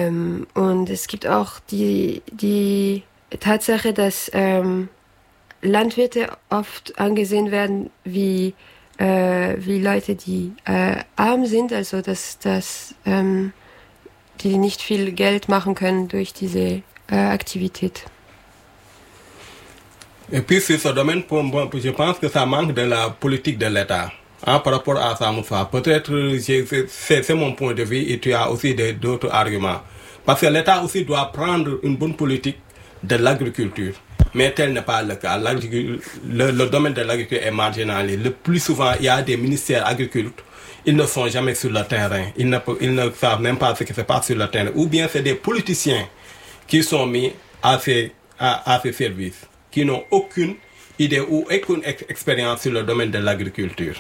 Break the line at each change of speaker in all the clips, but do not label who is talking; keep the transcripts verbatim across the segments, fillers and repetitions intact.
Ähm, und es gibt auch die, die Tatsache, dass ähm, Landwirte oft angesehen werden wie, äh, wie Leute, die äh, arm sind, also dass, dass ähm, die nicht viel Geld machen können durch diese äh, Aktivität.
Et puis sur ce domaine, pour, bon, je pense que ça manque de la politique de l'État. Hein, par rapport à ça, Moussa. Peut-être c'est, c'est, c'est mon point de vue et tu as aussi des, d'autres arguments. Parce que l'État aussi doit prendre une bonne politique de l'agriculture. Mais tel n'est pas le cas. Le, le domaine de l'agriculture est marginalisé. Le plus souvent, il y a des ministères agriculteurs. Ils ne sont jamais sur le terrain. Ils ne, ils ne savent même pas ce qui se passe sur le terrain. Ou bien c'est des politiciens qui sont mis à ces, à, à ces services, qui n'ont aucune Idee ou aucune Experience sur le domaine de l'agriculture.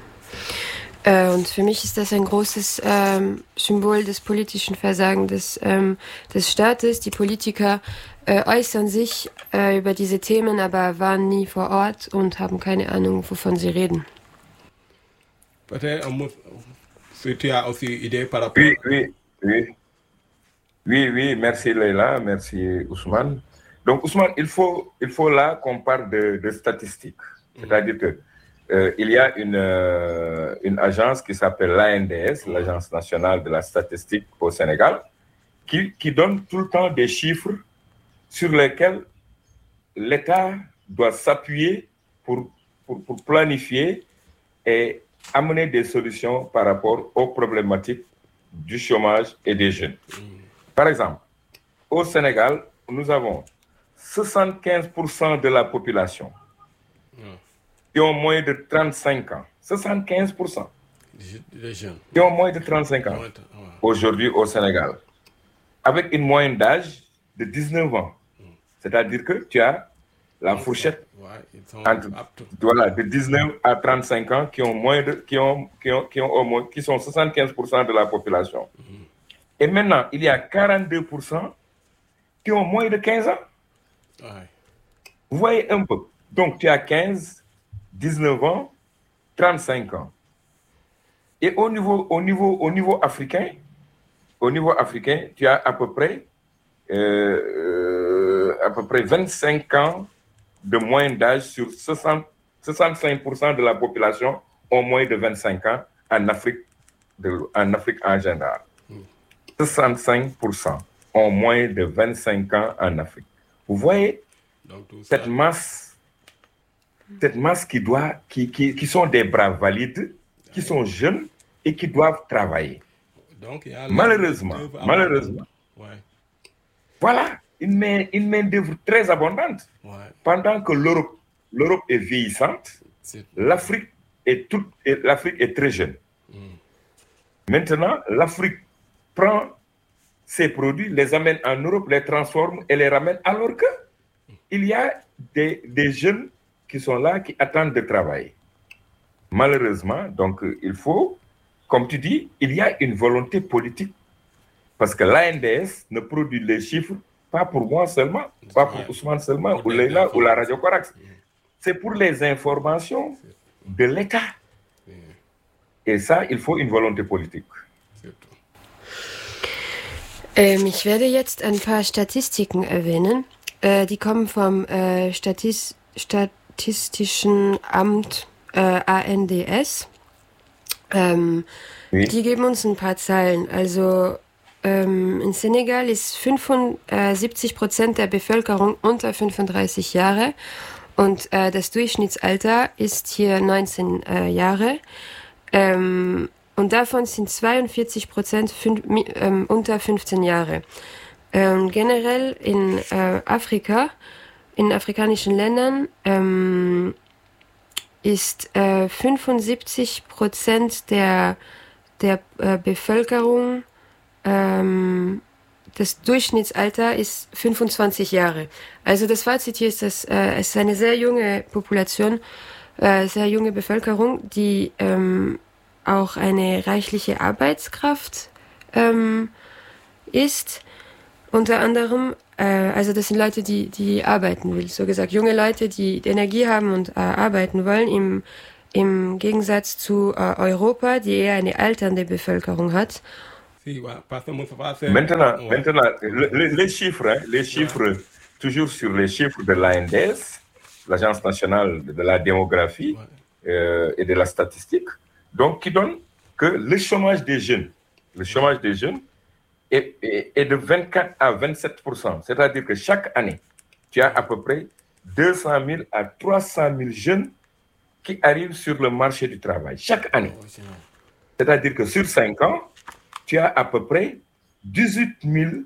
Äh, und für mich ist das ein großes ähm, Symbol des politischen Versagens des, ähm, des Staates. Die Politiker äh, äußern sich äh, über diese Themen, aber waren nie vor Ort und haben keine Ahnung, wovon sie reden.
Peut-être, si tu as aussi idée par rapport...
Oui, oui, oui. Oui, oui, merci Leila, merci Ousmane. Donc Ousmane, il faut, il faut là qu'on parle de, de statistiques. C'est-à-dire que euh, il y a une, euh, une agence qui s'appelle l'A N D S, l'Agence nationale de la statistique au Sénégal, qui, qui donne tout le temps des chiffres sur lesquels l'État doit s'appuyer pour, pour, pour planifier et amener des solutions par rapport aux problématiques du chômage et des jeunes. Par exemple, au Sénégal, nous avons soixante-quinze pour cent de la population qui ont moins de trente-cinq ans. soixante-quinze pour cent
des jeunes
qui ont moins de trente-cinq ans aujourd'hui au Sénégal, avec une moyenne d'âge de dix-neuf ans. C'est-à-dire que tu as la fourchette entre, voilà, de dix-neuf à trente-cinq ans qui ont moins de, qui ont, qui ont, qui ont au moins, qui sont soixante-quinze pour cent de la population. Et maintenant, il y a quarante-deux pour cent qui ont moins de quinze ans.
Ouais.
Vous voyez un peu. Donc, tu as quinze, dix-neuf ans, trente-cinq ans. Et au niveau, au niveau, au niveau africain, au niveau africain, tu as à peu près, euh, euh, à peu près vingt-cinq ans de moyenne d'âge sur soixante, soixante-cinq pour cent de la population ont moins de vingt-cinq ans en Afrique, de, en Afrique en général. soixante-cinq pour cent ont moins de vingt-cinq ans en Afrique. Vous voyez, donc, cette ça... masse, cette masse qui doit, qui, qui, qui sont des bras valides, qui sont jeunes et qui doivent travailler.
Donc, il y a
malheureusement, malheureusement,
ouais.
Voilà, une main, une main d'œuvre très abondante.
Ouais.
Pendant que l'Europe, l'Europe est vieillissante, C'est... l'Afrique est toute, l'Afrique est très jeune. Mm. Maintenant, l'Afrique prend ces produits, les amène en Europe, les transforme et les ramène, alors que il y a des, des jeunes qui sont là, qui attendent de travailler. Malheureusement, donc il faut, comme tu dis, il y a une volonté politique. Parce que l'A N D S ne produit les chiffres pas pour moi seulement, pas pour Ousmane seulement, ou Leila, ou la Radio Corax. C'est pour les informations de l'État. Et ça, il faut une volonté politique.
Ähm, ich werde jetzt ein paar Statistiken erwähnen. Äh, die kommen vom äh, Statis- Statistischen Amt äh, A N D S. Ähm, oui. Die geben uns ein paar Zahlen. Also ähm, in Senegal ist fünfundsiebzig Prozent der Bevölkerung unter fünfunddreißig Jahre und äh, das Durchschnittsalter ist hier neunzehn äh, Jahre. Ähm, Und davon sind zweiundvierzig Prozent fün- ähm, unter fünfzehn Jahre. Ähm, generell in äh, Afrika, in afrikanischen Ländern, ähm, ist äh, fünfundsiebzig Prozent der, der äh, Bevölkerung, ähm, das Durchschnittsalter ist fünfundzwanzig Jahre. Also das Fazit hier ist, dass äh, es ist eine sehr junge Population, äh, sehr junge Bevölkerung, die ähm, auch eine reichliche Arbeitskraft ähm, ist, unter anderem, äh, also das sind Leute, die, die arbeiten will, so gesagt, junge Leute, die, die Energie haben und äh, arbeiten wollen, im, im Gegensatz zu äh, Europa, die eher eine alternde Bevölkerung hat.
Si, ouais, parce que Moustapha, c'est...
Maintenant,
ouais.
maintenant le, le, les chiffres, hein, les chiffres, ouais. toujours sur les chiffres de l'A N D S, l'Agence nationale de la démographie ouais. euh, et de la statistique, donc qui donne que le chômage des jeunes, le chômage des jeunes est, est, est de vingt-quatre à vingt-sept pour cent. C'est-à-dire que chaque année, tu as à peu près deux cent mille à trois cent mille jeunes qui arrivent sur le marché du travail, chaque année. C'est-à-dire que sur cinq ans, tu as à peu près dix-huit mille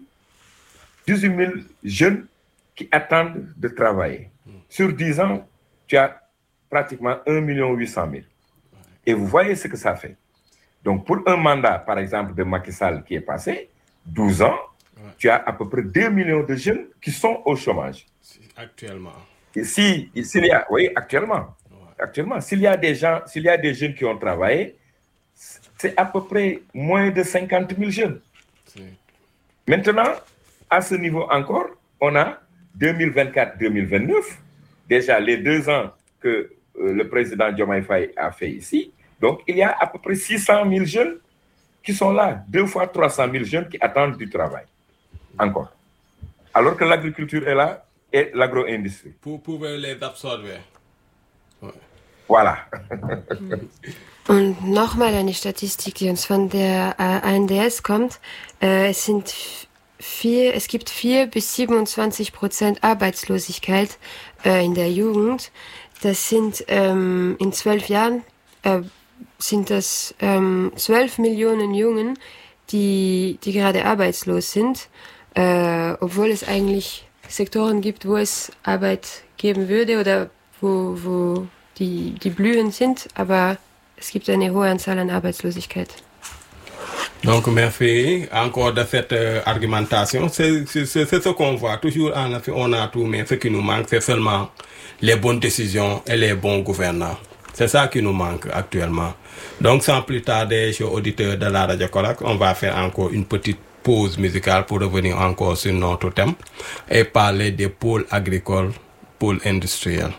jeunes qui attendent de travailler. Sur dix ans, tu as pratiquement un million huit cent mille. Et vous voyez ce que ça fait. Donc, pour un mandat, par exemple, de Macky Sall qui est passé, douze ans, ouais. tu as à peu près deux millions de jeunes qui sont au chômage.
Actuellement.
Et si, s'il y a, oui, actuellement. Ouais. Actuellement, s'il y a des gens, s'il y a des jeunes qui ont travaillé, c'est à peu près moins de cinquante mille jeunes. Si. Maintenant, à ce niveau encore, on a deux mille vingt-quatre deux mille vingt-neuf, déjà les deux ans que euh, le président Diomaye Faye a fait ici. Donc, il y a à peu près six cent mille jeunes qui sont là, deux fois trois cent mille jeunes qui attendent du travail. Encore. Alors que l'agriculture est là et l'agro-industrie.
Pour pouvoir les absorber. Ouais.
Voilà.
Und nochmal eine Statistik, die uns von der A N D S kommt. Äh, es sind vier, es gibt vier bis siebenundzwanzig Prozent Arbeitslosigkeit äh, in der Jugend. Das sind ähm, in zwölf Jahren äh, sind das ähm, zwölf Millionen Jungen, die die gerade arbeitslos sind, äh, obwohl es eigentlich Sektoren gibt, wo es Arbeit geben würde oder wo wo die die blühend sind, aber es gibt eine hohe Anzahl an Arbeitslosigkeit.
Donc, merci encore de cette euh, argumentation. C'est, c'est, c'est ce qu'on voit. Toujours, en Afrique, on a tout, mais ce qui nous manque, c'est seulement les bonnes décisions et les bons gouvernants. C'est ça qui nous manque actuellement. Donc, sans plus tarder, chers auditeurs de la Radio Kaolack, on va faire encore une petite pause musicale pour revenir encore sur notre thème et parler des pôles agricoles, pôles industriels.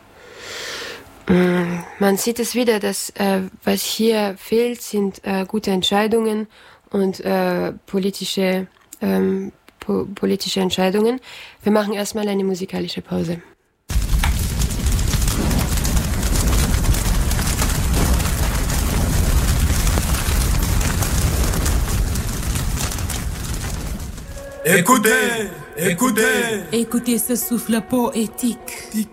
Man sieht es wieder, dass äh, was hier fehlt, sind äh, gute Entscheidungen und äh, politische, ähm, po- politische Entscheidungen. Wir machen erstmal eine musikalische Pause.
Écoutez, écoutez,
écoutez ce souffle poétique.